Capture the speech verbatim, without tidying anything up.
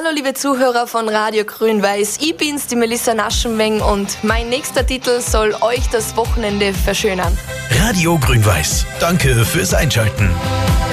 Hallo liebe Zuhörer von Radio Grün-Weiß, ich bin's, die Melissa Naschenweng und mein nächster Titel soll euch das Wochenende verschönern. Radio Grün-Weiß, danke fürs Einschalten.